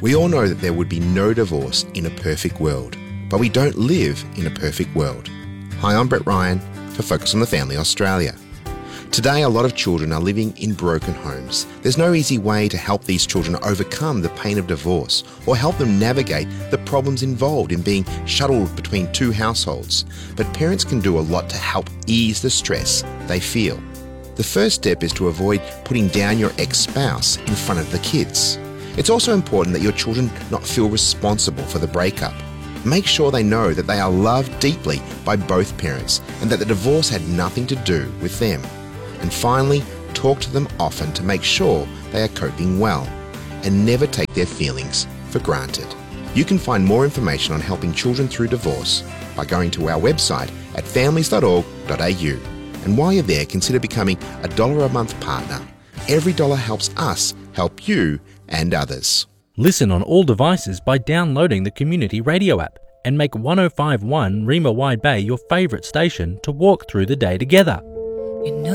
We all know that there would be no divorce in a perfect world, but we don't live in a perfect world. Hi, I'm Brett Ryan for Focus on the Family Australia. Today, a lot of children are living in broken homes. There's no easy way to help these children overcome the pain of divorce or help them navigate the problems involved in being shuttled between two households. But parents can do a lot to help ease the stress they feel. The first step is to avoid putting down your ex-spouse in front of the kids. It's also important that your children not feel responsible for the breakup. Make sure they know that they are loved deeply by both parents and that the divorce had nothing to do with them. And finally, talk to them often to make sure they are coping well, and never take their feelings for granted. You can find more information on helping children through divorce by going to our website at families.org.au. And while you're there, consider becoming a $1 a month partner. Every dollar helps us help you and others. Listen on all devices by downloading the Community Radio app and make 105.1 Rima Wide Bay your favourite station to walk through the day together.